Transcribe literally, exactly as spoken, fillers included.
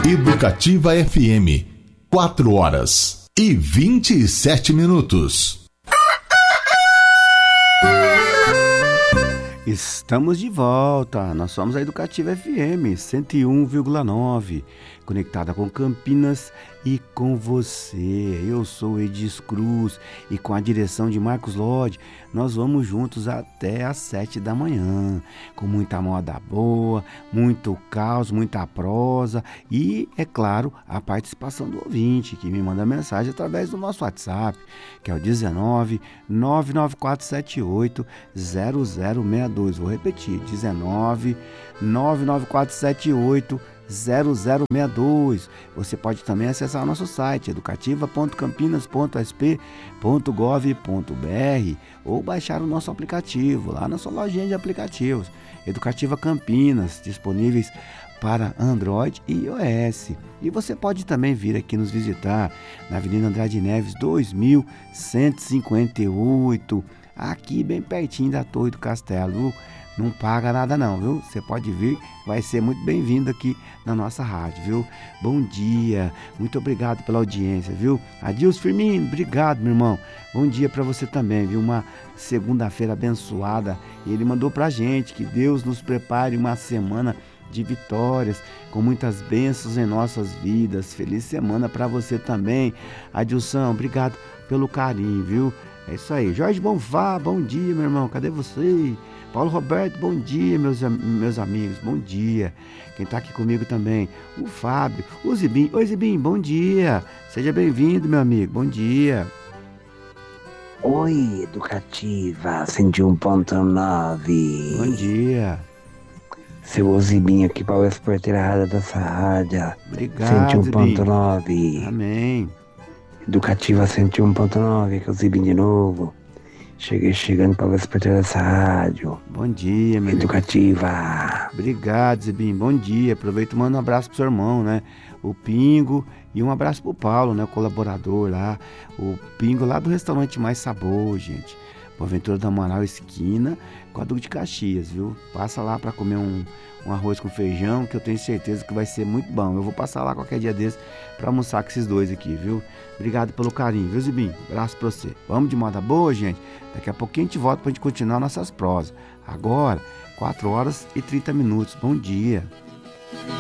Educativa F M, quatro horas e vinte e sete minutos. Estamos de volta, nós somos a Educativa F M cento e um vírgula nove, conectada com Campinas e com você. Eu sou Edis Cruz e com a direção de Marcos Lodge, nós vamos juntos até às sete da manhã, com muita moda boa, muito caos, muita prosa e, é claro, a participação do ouvinte, que me manda mensagem através do nosso WhatsApp, que é o dezenove, nove nove quatro sete oito, zero zero seis dois. Vou repetir, dezenove, nove nove quatro sete oito, zero zero seis dois. Você pode também acessar o nosso site educativa ponto campinas ponto s p ponto gov ponto b r ou baixar o nosso aplicativo lá na sua lojinha de aplicativos Educativa Campinas, disponíveis para Android e iOS. E você pode também vir aqui nos visitar na Avenida Andrade Neves dois mil cento e cinquenta e oito, aqui bem pertinho da Torre do Castelo. Não paga nada não, viu? Você pode vir, vai ser muito bem-vindo aqui na nossa rádio, viu? Bom dia, muito obrigado pela audiência, viu? Adilson Firmino, obrigado, meu irmão. Bom dia para você também, viu? Uma segunda-feira abençoada. E ele mandou pra gente que Deus nos prepare uma semana de vitórias, com muitas bênçãos em nossas vidas. Feliz semana para você também, Adilson, obrigado pelo carinho, viu? É isso aí. Jorge Bonfá, bom dia, meu irmão, cadê você? Paulo Roberto, bom dia, meus, meus amigos, bom dia. Quem tá aqui comigo também, o Fábio, o Zibim. Oi, Zibim, bom dia. Seja bem-vindo, meu amigo, bom dia. Oi, Educativa cento e um ponto nove. Bom dia. Seu Ozibinho aqui para o Esporteira Rádio dessa rádio. Obrigado, cento e um ponto nove. Amém. Educativa cento e um ponto nove, que é o Zibinho de novo. Cheguei chegando para o Esporteira dessa rádio. Bom dia, meu Educativa. Amigo. Obrigado, Zibinho. Bom dia. Aproveito e mando um abraço pro seu irmão, né? O Pingo, e um abraço pro Paulo, né? O colaborador lá. O Pingo lá do restaurante Mais Sabor, gente. Boaventura da Amaral, esquina com a Duque de Caxias, viu? Passa lá para comer um, um arroz com feijão, que eu tenho certeza que vai ser muito bom. Eu vou passar lá qualquer dia desse para almoçar com esses dois aqui, viu? Obrigado pelo carinho, viu, Zibim? Abraço pra você. Vamos de moda boa, gente? Daqui a pouquinho a gente volta pra gente continuar nossas prosas. Agora, quatro horas e trinta minutos. Bom dia.